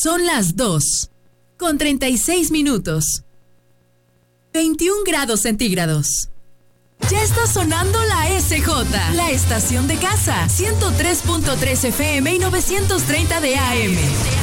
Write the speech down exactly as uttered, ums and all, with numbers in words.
Son las dos, con treinta y seis minutos. veintiún grados centígrados. Ya está sonando la S J, la estación de casa, ciento tres punto tres F M y novecientos treinta de A M.